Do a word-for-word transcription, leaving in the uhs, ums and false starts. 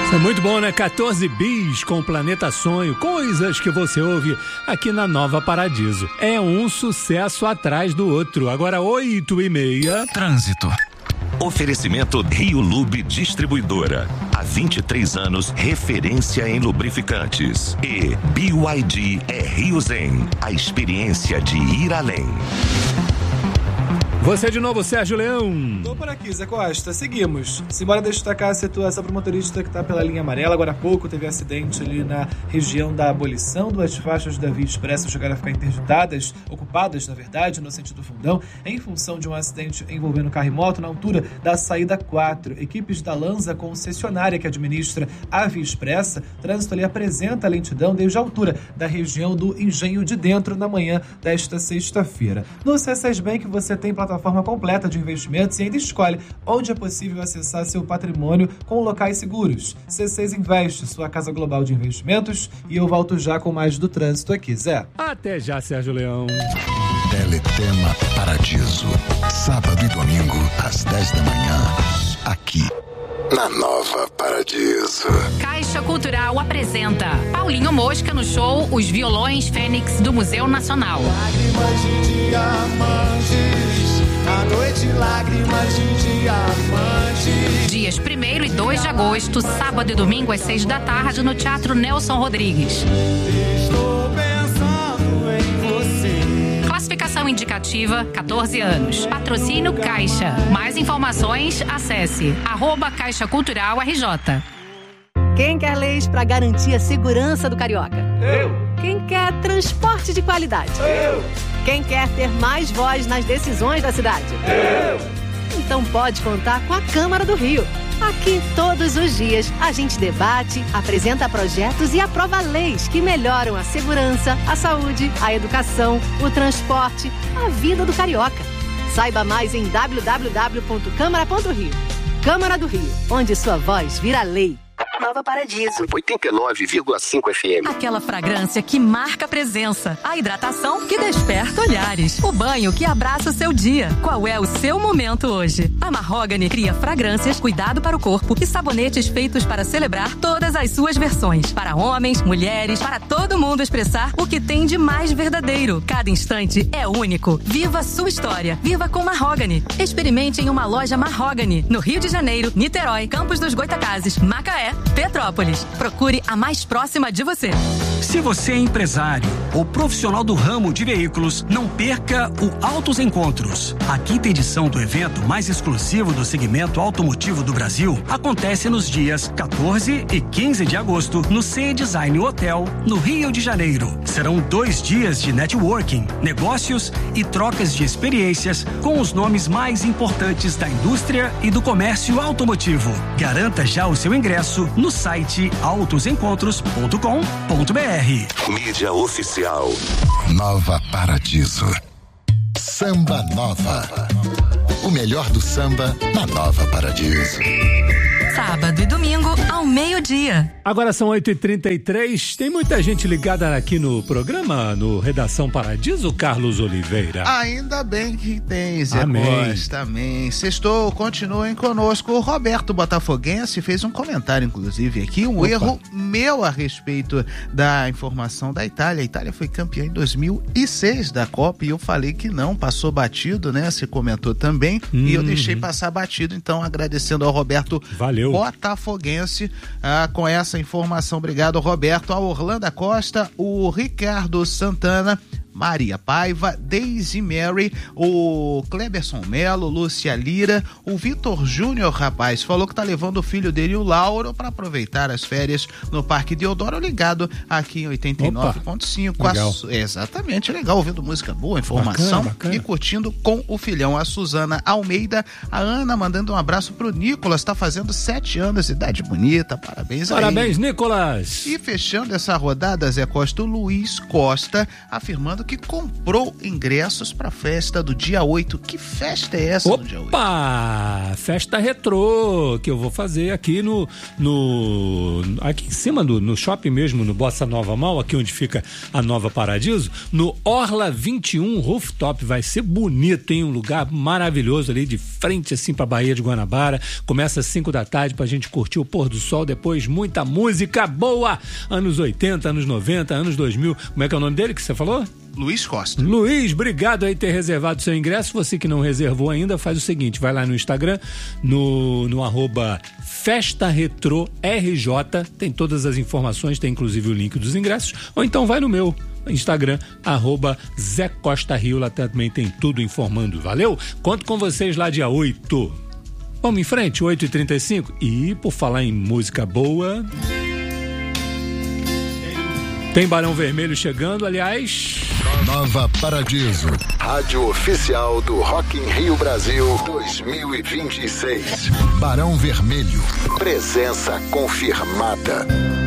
Isso é muito bom, né? quatorze bis com o Planeta Sonho, coisas que você ouve aqui na Nova Paradiso. É um sucesso atrás do outro. Agora oito e meia. Trânsito. Oferecimento Rio Lube Distribuidora. Há vinte e três anos, referência em lubrificantes. E B Y D é Rio Zen, a experiência de ir além. Você de novo, Sérgio Leão. Tô por aqui, Zé Costa. Seguimos. Simbora destacar a situação para o motorista que está pela linha amarela. Agora há pouco teve acidente ali na região da Abolição. Duas faixas da Via Expressa chegaram a ficar interditadas, ocupadas, na verdade, no sentido Fundão, em função de um acidente envolvendo carro e moto na altura da saída quatro. Equipes da Lanza, concessionária que administra a Via Expressa, trânsito ali apresenta a lentidão desde a altura da região do Engenho de Dentro na manhã desta sexta-feira. No C seis Bank você tem plataforma forma completa de investimentos e ainda escolhe onde é possível acessar seu patrimônio com locais seguros. C seis Investe, sua casa global de investimentos, e eu volto já com mais do trânsito aqui, Zé. Até já, Sérgio Leão. Teletema Paradiso, sábado e domingo às dez da manhã, aqui na Nova Paradiso. Caixa Cultural apresenta Paulinho Mosca no show Os Violões Fênix do Museu Nacional. Lágrimas de diamantes, à noite lágrimas de diamantes. Dias primeiro e dois de agosto, sábado e domingo às seis da tarde no Teatro Nelson Rodrigues. Estou pensando em você. Classificação indicativa, quatorze anos. Patrocínio Caixa. Mais informações, acesse arroba Caixa Cultural R J. Quem quer leis para garantir a segurança do carioca? Eu! Quem quer transporte de qualidade? Eu! Quem quer ter mais voz nas decisões da cidade? Eu! Então pode contar com a Câmara do Rio. Aqui, todos os dias, a gente debate, apresenta projetos e aprova leis que melhoram a segurança, a saúde, a educação, o transporte, a vida do carioca. Saiba mais em w w w ponto câmara ponto rio. Câmara do Rio, onde sua voz vira lei. Nova Paradiso. oitenta e nove vírgula cinco F M. Aquela fragrância que marca a presença. A hidratação que desperta olhares. O banho que abraça o seu dia. Qual é o seu momento hoje? A Mahogany cria fragrâncias, cuidado para o corpo e sabonetes feitos para celebrar todas as suas versões. Para homens, mulheres, para todo mundo expressar o que tem de mais verdadeiro. Cada instante é único. Viva a sua história. Viva com Mahogany. Experimente em uma loja Mahogany. No Rio de Janeiro, Niterói, Campos dos Goitacazes, Macaé, Petrópolis. Procure a mais próxima de você. Se você é empresário ou profissional do ramo de veículos, não perca o Autos Encontros. A quinta edição do evento mais exclusivo do segmento automotivo do Brasil acontece nos dias quatorze e quinze de agosto no C Design Hotel, no Rio de Janeiro. Serão dois dias de networking, negócios e trocas de experiências com os nomes mais importantes da indústria e do comércio automotivo. Garanta já o seu ingresso no site autos encontros ponto com ponto b r. Mídia oficial. Nova Paradiso. Samba Nova. O melhor do samba na Nova Paradiso. Sábado e domingo ao meio-dia. Agora são oito e trinta e três. Tem muita gente ligada aqui no programa, no Redação Paradiso, Carlos Oliveira. Ainda bem que tem, Zé Amém. Costa. Amém. Sextou, continuem conosco. O Roberto Botafoguense fez um comentário, inclusive, aqui, um Opa. erro meu a respeito da informação da Itália. A Itália foi campeã em dois mil e seis da Copa e eu falei que não, passou batido, né? Você comentou também hum. e eu deixei passar batido, então agradecendo ao Roberto Valeu. Botafoguense ah, com essa informação. Obrigado, Roberto. A Orlando Costa, o Ricardo Santana, Maria Paiva, Daisy Mary, o Cleberson Melo, Lúcia Lira, o Vitor Júnior, rapaz, falou que tá levando o filho dele, o Lauro, para aproveitar as férias no Parque Deodoro, ligado aqui em oitenta e nove ponto cinco. A... Exatamente, legal, ouvindo música boa, informação bacana, bacana. E curtindo com o filhão. A Suzana Almeida, a Ana mandando um abraço pro Nicolas, tá fazendo sete anos, idade bonita, parabéns aí. Parabéns, Nicolas. E fechando essa rodada, Zé Costa, o Luiz Costa, afirmando que comprou ingressos para a festa do dia oito. Que festa é essa Opa! no dia oito? Opa! Festa retrô que eu vou fazer aqui no, no aqui em cima do no shopping mesmo, no Bossa Nova Mall, aqui onde fica a Nova Paradiso, no Orla vinte e um Rooftop. Vai ser bonito, hein? Um lugar maravilhoso ali de frente assim para a Baía de Guanabara. Começa às cinco da tarde pra gente curtir o pôr do sol, depois muita música boa. Anos oitenta, anos noventa, anos dois mil. Como é que é o nome dele que você falou? Luiz Costa. Luiz, obrigado aí por ter reservado seu ingresso. Você que não reservou ainda, faz o seguinte, vai lá no Instagram, no, no arroba Festa Retro R J, tem todas as informações, tem inclusive o link dos ingressos, ou então vai no meu Instagram, arroba Zé Costa Rio, lá também tem tudo informando, valeu? Conto com vocês lá dia oito. Vamos em frente, oito e trinta e cinco. E por falar em música boa, tem Barão Vermelho chegando, aliás. Nova Paradiso, Rádio oficial do Rock in Rio Brasil dois mil e vinte e seis. Barão Vermelho. Presença confirmada.